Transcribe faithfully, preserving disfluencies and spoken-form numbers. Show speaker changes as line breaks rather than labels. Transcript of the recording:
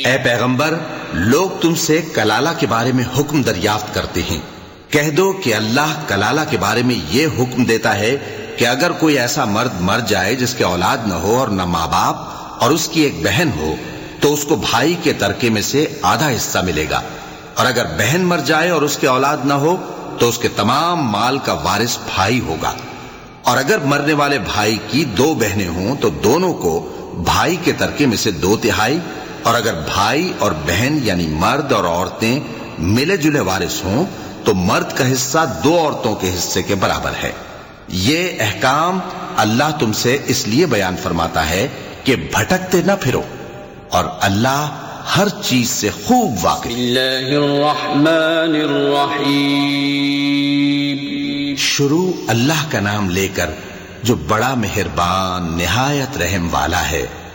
ए पैगंबर, लोग तुमसे कलाला के बारे में हुक्म दरियाफ्त करते हैं। कह दो कि अल्लाह कलाला के बारे में यह हुक्म देता है कि अगर कोई ऐसा मर्द मर जाए जिसके औलाद न हो और न माँ बाप और उसकी एक बहन हो, तो उसको भाई के तरके में से आधा हिस्सा मिलेगा। और अगर बहन मर जाए और उसके औलाद न हो, तो उसके तमाम माल का वारिस भाई होगा। और अगर मरने वाले भाई की दो बहनें हों, तो दोनों को भाई के तरके में से दो तिहाई, और अगर भाई और बहन यानी मर्द और औरतें मिले जुले वारिस हों, तो मर्द का हिस्सा दो औरतों के हिस्से के बराबर है। ये अहकाम अल्लाह तुमसे इसलिए बयान फरमाता है कि भटकते न फिरो, और अल्लाह हर चीज से खूब वाकिफ। शुरू अल्लाह का नाम लेकर जो बड़ा मेहरबान निहायत रहम वाला है।